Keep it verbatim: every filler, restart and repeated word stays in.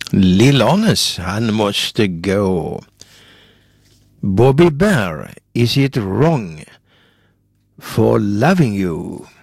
Lill-Arnes, han måste gå. Bobby Bear, is it wrong for loving you?